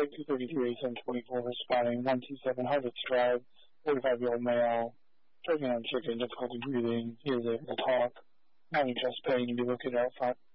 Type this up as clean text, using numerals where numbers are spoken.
Medic 233-8724 responding, 127 Harvard's Drive, 45-year-old male, choking on chicken, difficulty breathing, he is able to talk, having chest pain, can be located out front.